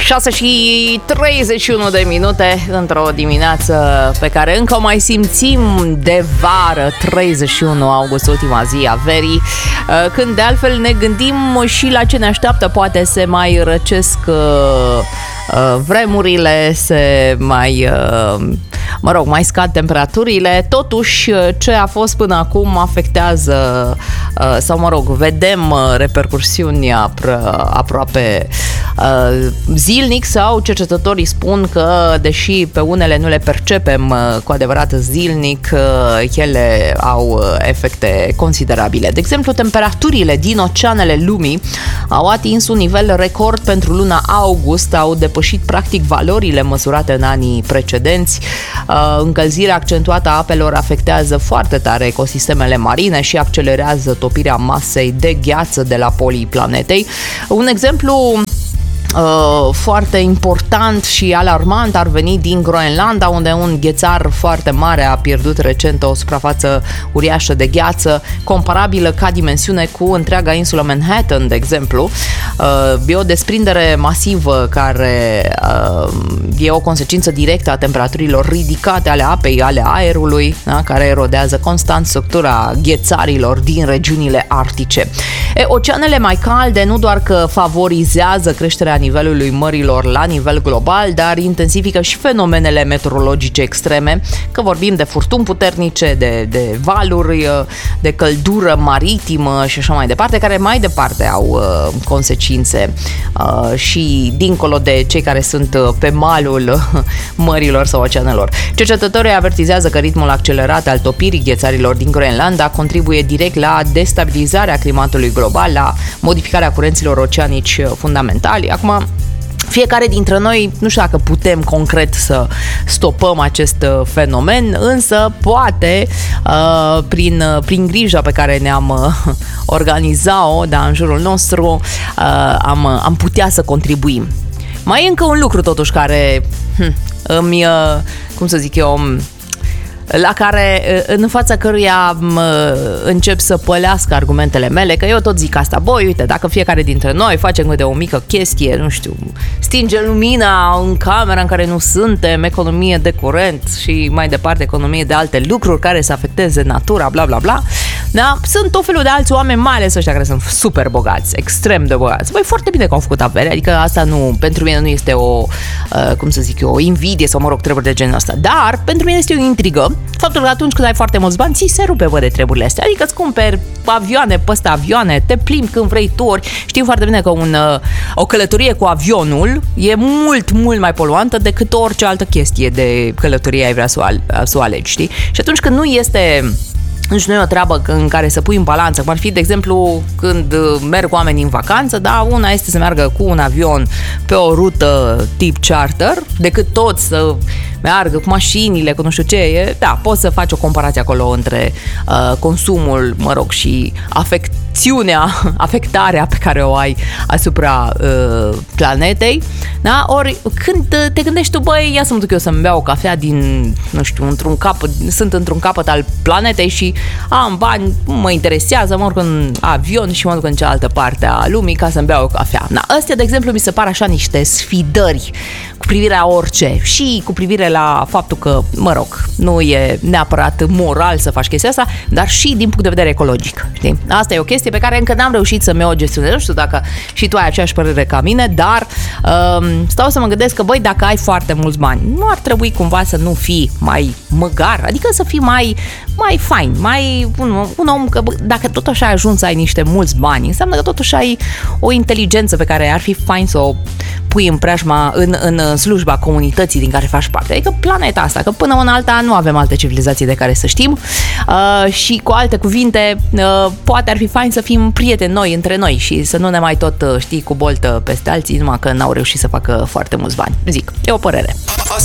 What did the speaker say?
6 și 31 de minute într-o dimineață pe care încă o mai simțim de vară, 31 august, ultima zi a verii, când de altfel ne gândim și la ce ne așteaptă. Poate se mai răcesc vremurile, se mai mai scad temperaturile. Totuși, ce a fost până acum afectează sau vedem repercursiuni aproape zilnic, sau cercetătorii spun că, deși pe unele nu le percepem cu adevărat zilnic, ele au efecte considerabile. De exemplu, temperaturile din oceanele lumii au atins un nivel record pentru luna august, au depășit practic valorile măsurate în anii precedenți. Încălzirea accentuată a apelor afectează foarte tare ecosistemele marine și accelerează topirea masei de gheață de la polii planetei. Un exemplu foarte important și alarmant ar veni din Groenlanda, unde un ghețar foarte mare a pierdut recent o suprafață uriașă de gheață, comparabilă ca dimensiune cu întreaga insulă Manhattan, de exemplu. E o desprindere masivă care e o consecință directă a temperaturilor ridicate ale apei, ale aerului, da? Care erodează constant structura ghețarilor din regiunile arctice. Oceanele mai calde nu doar că favorizează creșterea nivelului mărilor la nivel global, dar intensifică și fenomenele meteorologice extreme, că vorbim de furtuni puternice, de valuri, de căldură maritimă și așa mai departe, care mai departe au consecințe și dincolo de cei care sunt pe malul mărilor sau oceanelor. Cercetătorii avertizează că ritmul accelerat al topirii ghețarilor din Groenlanda contribuie direct la destabilizarea climatului global, la modificarea curenților oceanici fundamentali. Acum, fiecare dintre noi, nu știu dacă putem concret să stopăm acest fenomen, însă poate prin grija pe care ne-am organizat-o, în jurul nostru, am putea să contribuim. Mai e încă un lucru totuși care îmi, la care, în fața căruia încep să pălească argumentele mele, că eu tot zic asta: uite, dacă fiecare dintre noi facem câte o mică chestie, nu știu, stinge lumina în camera în care nu suntem, economie de curent și mai departe economie de alte lucruri care să afecteze natura, bla bla bla, da? Sunt tot felul de alți oameni, mai ales ăștia care sunt super bogați, extrem de bogați. Foarte bine că au făcut avere, adică asta nu, pentru mine nu este o, o invidie sau, treburi de genul ăsta, dar pentru mine este o intrigă faptul că atunci când ai foarte mulți bani, ți se rupe, de treburile astea. Adică îți cumperi avioane, te plimbi când vrei tu ori. Știm foarte bine că o călătorie cu avionul e mult, mult mai poluantă decât orice altă chestie de călătorie ai vrea să o alegi, știi? Și atunci când nu este... nu e o treabă în care să pui în balanță, cum ar fi, de exemplu, când merg oamenii în vacanță, da, una este să meargă cu un avion pe o rută tip charter, decât tot să meargă cu mașinile, cu nu știu ce, da, poți să faci o comparație acolo între consumul, și afectarea pe care o ai asupra planetei, da? Ori când te gândești tu, ia să mă duc eu să-mi beau o cafea din, sunt într-un capăt al planetei și am bani, mă interesează, mă urc în avion și mă duc în cealaltă parte a lumii ca să-mi beau o cafea. Astea, de exemplu, mi se par așa niște sfidări cu privire la orice și cu privire la faptul că, nu e neapărat moral să faci chestia asta, dar și din punct de vedere ecologic, știi? Asta e o chestie pe care încă n-am reușit să-mi o gestionez. Nu știu dacă și tu ai aceeași părere ca mine, dar stau să mă gândesc că, dacă ai foarte mulți bani, nu ar trebui cumva să nu fii mai măgar, adică să fii mai fain, mai un om, că dacă totuși ai ajuns să ai niște mulți bani, înseamnă că totuși ai o inteligență pe care ar fi fain să o pui în preajma, în slujba comunității din care faci parte. Adică planeta asta, că până în alta nu avem alte civilizații de care să știm și cu alte cuvinte, poate ar fi fain să fim prieteni noi între noi și să nu ne mai tot, cu boltă peste alții, numai că n-au reușit să facă foarte mulți bani. Zic, e o părere.